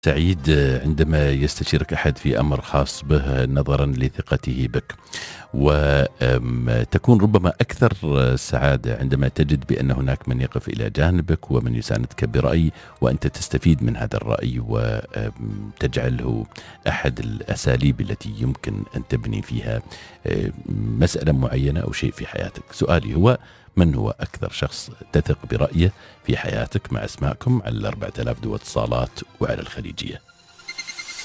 سعيد عندما يستشيرك أحد في أمر خاص به نظرا لثقته بك، وتكون ربما أكثر سعادة عندما تجد بأن هناك من يقف إلى جانبك ومن يساندك برأي، وأنت تستفيد من هذا الرأي وتجعله أحد الأساليب التي يمكن أن تبني فيها مسألة معينة أو شيء في حياتك. سؤالي هو: من هو أكثر شخص تثق برأيه في حياتك؟ مع أسماءكم على 4000 دو اتصالات وعلى الخليجية.